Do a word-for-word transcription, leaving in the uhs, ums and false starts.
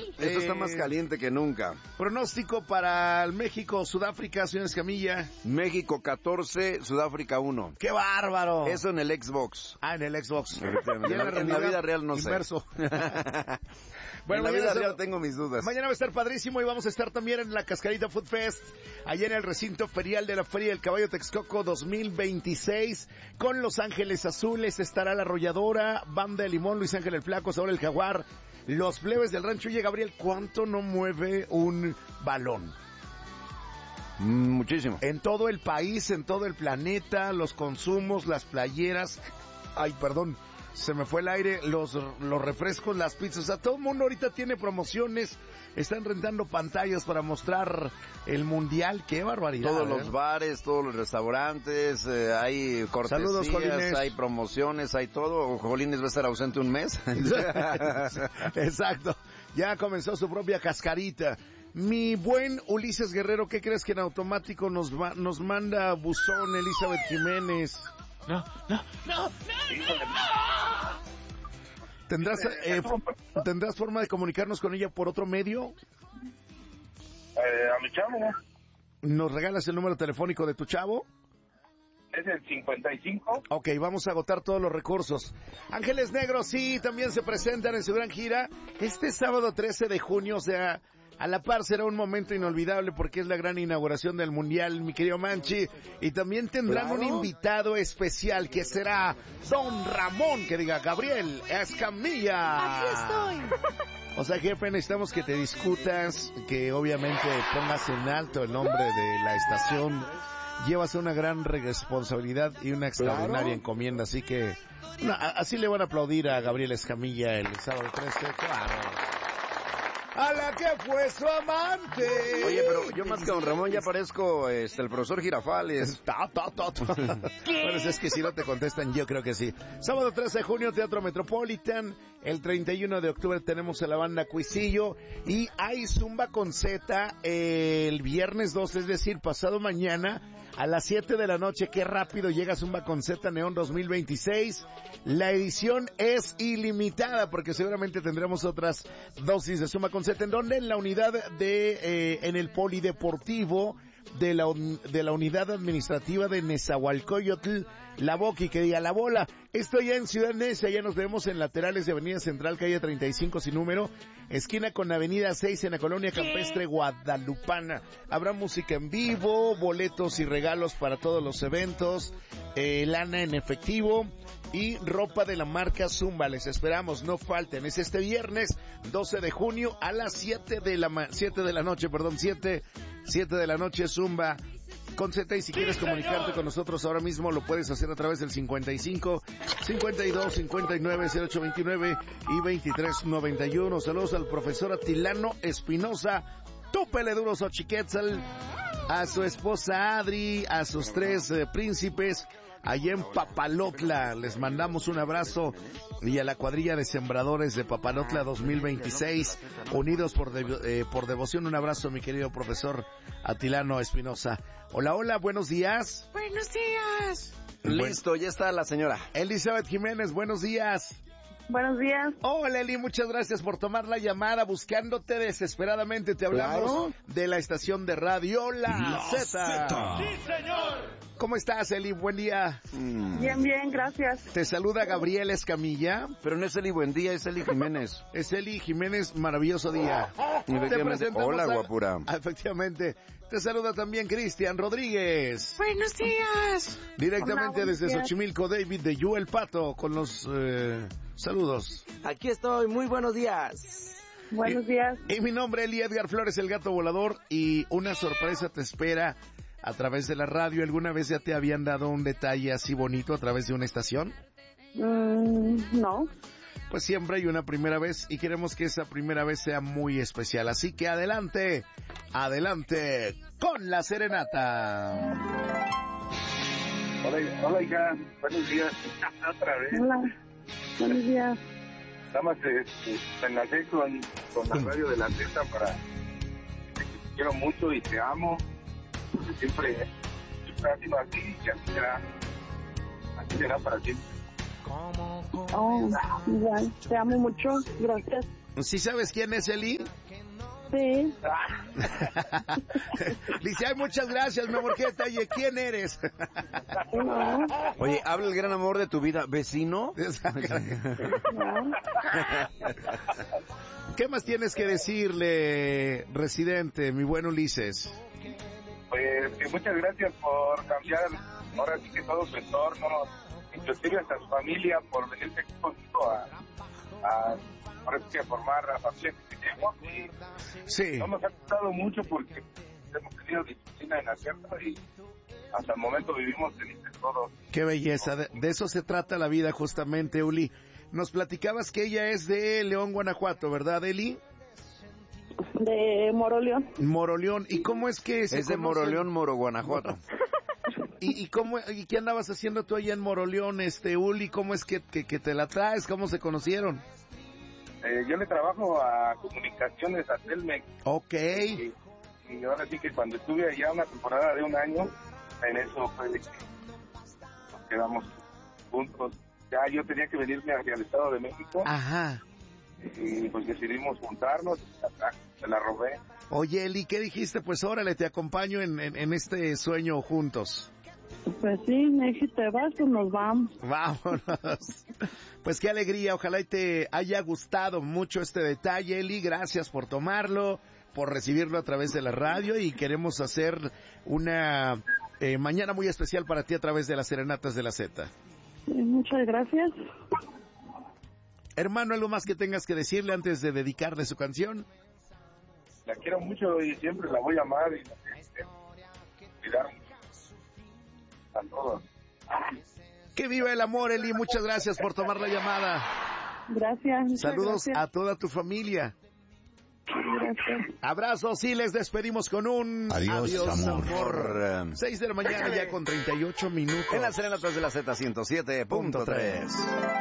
Esto eh, está más caliente que nunca. Pronóstico para el México-Sudáfrica, señor Escamilla. México catorce, Sudáfrica uno. ¡Qué bárbaro! Eso en el Xbox. Ah, en el Xbox. En, la, en la vida real no inverso. sé. Bueno, en la vida real tengo mis dudas. Mañana va a estar padrísimo y vamos a estar también en la Cascarita Food Fest, allá en el recinto ferial de la Feria del Caballo Texcoco dos mil veintiséis, con Los Ángeles Azules. Estará La Arrolladora, Banda de Limón, Luis Ángel el Flaco, Saúl el Jaguar, Los Plebes del Rancho. Oye, Gabriel, ¿cuánto no mueve un balón? Muchísimo. En todo el país, en todo el planeta, los consumos, las playeras, ay, perdón, se me fue el aire, los los refrescos, las pizzas, o sea, todo el mundo ahorita tiene promociones, están rentando pantallas para mostrar el mundial. ¡Qué barbaridad! Todos ¿eh? los bares, todos los restaurantes, eh, hay cortesías, saludos, Jolines. Hay promociones, hay todo. Jolines va a estar ausente un mes. Exacto, ya comenzó su propia cascarita. Mi buen Ulises Guerrero, ¿qué crees que en automático nos va, nos manda buzón Elizabeth Jiménez? No, no, no, no, no. ¿Tendrás, eh, ¿Tendrás forma de comunicarnos con ella por otro medio? Eh, a mi chavo. ¿Nos regalas el número telefónico de tu chavo? Es el cincuenta y cinco. Ok, vamos a agotar todos los recursos. Ángeles Negros, sí, también se presentan en su gran gira este sábado trece de junio, o sea, a la par será un momento inolvidable porque es la gran inauguración del Mundial, mi querido Manchi, y también tendrán claro. un invitado especial que será Don Ramón, que diga Gabriel Escamilla. Aquí estoy. O sea, jefe, necesitamos que te discutas, que obviamente pongas en alto el nombre de la estación. Llevas una gran responsabilidad y una extraordinaria claro. encomienda, así que no, así le van a aplaudir a Gabriel Escamilla el sábado trece, claro. A la que fue su amante. Oye, pero yo más que Don Ramón ya parezco este, el profesor Girafales. Ta, ta, ta, ta. Bueno, es que si no te contestan, yo creo que sí. Sábado trece de junio, Teatro Metropolitan. El treinta y uno de octubre tenemos a la banda Cuisillo. Y hay Zumba con Z el viernes dos, es decir, pasado mañana a las siete de la noche. Qué rápido llega Zumba con Z Neón dos mil veintiséis. La edición es ilimitada porque seguramente tendremos otras dosis de Zumba con Z. ¿En dónde? En la unidad de, eh, en el polideportivo de la, de la unidad administrativa de Nezahualcóyotl, La Boqui, que diga La Bola. Esto ya en Ciudad Neza, ya nos vemos en laterales de Avenida Central, calle treinta y cinco sin número, esquina con Avenida seis en la colonia campestre guadalupana. Habrá música en vivo, boletos y regalos para todos los eventos, eh, lana en efectivo y ropa de la marca Zumba. Les esperamos, no falten. Es este viernes doce de junio a las siete de la ma- siete de la noche, perdón, siete de la noche, Zumba con Z. Y si quieres comunicarte con nosotros ahora mismo, lo puedes hacer a través del cincuenta y cinco, cincuenta y dos, cincuenta y nueve, cero ocho veintinueve y veintitrés noventa y uno. Saludos al profesor Atilano Espinosa, Túpele duro Xochiquetzal, a su esposa Adri, a sus tres eh, príncipes allá en Papalotla. Les mandamos un abrazo, y a la cuadrilla de sembradores de Papalotla dos mil veintiséis, unidos por de, eh, por devoción. Un abrazo, mi querido profesor Atilano Espinosa. Hola, hola, buenos días. Buenos días. Listo, ya está la señora Elizabeth Jiménez, buenos días. Buenos días. Hola, Eli, muchas gracias por tomar la llamada. Buscándote desesperadamente, te hablamos claro. de la estación de radio La, La Z. Z. ¡Sí, señor! ¿Cómo estás, Eli? Buen día. Mm. Bien, bien, gracias. Te saluda Gabriel Escamilla. Pero no es Eli Buen Día, es Eli Jiménez. Es Eli Jiménez, maravilloso día. Te presentamos. Hola, a... guapura. Efectivamente. Te saluda también Cristian Rodríguez. Buenos días. Directamente Hola, desde días. Xochimilco, David de Yu El Pato, con los eh, saludos. Aquí estoy, muy buenos días. Buenos días. Y mi nombre es Eli Edgar Flores, el gato volador, y una sorpresa te espera a través de la radio. ¿Alguna vez ya te habían dado un detalle así bonito a través de una estación? Mm, no. Pues siempre hay una primera vez y queremos que esa primera vez sea muy especial. Así que adelante, adelante con la serenata. Hola, hola, hija. Buenos días. Otra vez. Hola. Buenos días. Nada más eh, me enlacé con, con la radio de la Z para te quiero mucho y te amo. Siempre, siempre ha sido así y así será. Así será para siempre. Oh, igual. Te amo mucho. Gracias. ¿Sí sabes quién es Eli? Sí. Dice, ay, muchas gracias, mi amor, ¿qué detalle? ¿Quién eres? No. Oye, habla el gran amor de tu vida, ¿vecino? No. ¿Qué más tienes que decirle, residente, mi buen Ulises? Pues que muchas gracias por cambiar ahora sí que todo su entorno, inclusive hasta su familia, por venirse aquí conmigo a, a, ahora sí que a formar la familia que tenemos. Y Sí. no nos ha costado mucho porque hemos tenido disciplina en hacerlo y hasta el momento vivimos felices todos. Qué belleza, de, de eso se trata la vida justamente, Uli. Nos platicabas que ella es de León, Guanajuato, ¿verdad, Eli? De Moroleón. Moroleón. ¿Y cómo es que se Es de conocen? Moroleón, Moro, Guanajuato. ¿Y, y cómo y qué andabas haciendo tú allá en Moroleón, este Uli? ¿Cómo es que, que, que te la traes? ¿Cómo se conocieron? Eh, yo le trabajo a comunicaciones, a Telmex. Ok. Y, y ahora sí que cuando estuve allá una temporada de un año, en eso fue de que nos quedamos juntos. Ya yo tenía que venirme hacia el Estado de México Ajá. y pues decidimos juntarnos, se la robé. Oye, Eli, ¿qué dijiste? Pues órale, te acompaño en, en, en este sueño juntos. Pues sí, me dijiste, vas, pues nos vamos. Vámonos. Pues qué alegría, ojalá y te haya gustado mucho este detalle, Eli. Gracias por tomarlo, por recibirlo a través de la radio y queremos hacer una eh, mañana muy especial para ti a través de las Serenatas de la Z. Sí, muchas gracias. Hermano, ¿algo más que tengas que decirle antes de dedicarle su canción? La quiero mucho y siempre la voy a amar y la voy a cuidar a todos. Que viva el amor, Eli. Muchas gracias por tomar la llamada. Gracias. Muchas Saludos gracias. a toda tu familia. Gracias. Abrazos y les despedimos con un Adiós, amor. Por, seis de la mañana ya con treinta y ocho minutos. en las Serenatas de la Z ciento siete punto tres.